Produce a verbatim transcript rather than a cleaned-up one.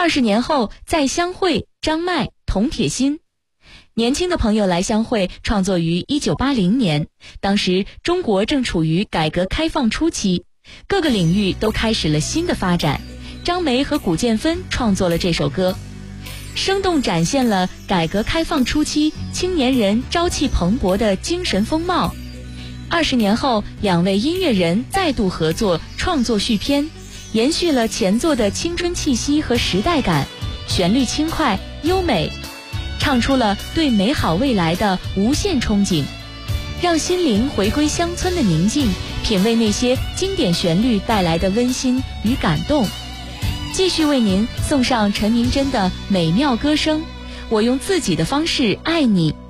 二十年后再相会，张麦、童铁心。年轻的朋友来相会创作于一九八零年，当时中国正处于改革开放初期，各个领域都开始了新的发展。张梅和古建芬创作了这首歌，生动展现了改革开放初期青年人朝气蓬勃的精神风貌。二十年后，两位音乐人再度合作创作续篇，延续了前作的青春气息和时代感，旋律轻快优美，唱出了对美好未来的无限憧憬，让心灵回归乡村的宁静，品味那些经典旋律带来的温馨与感动。继续为您送上陈明真的美妙歌声，我用自己的方式爱你。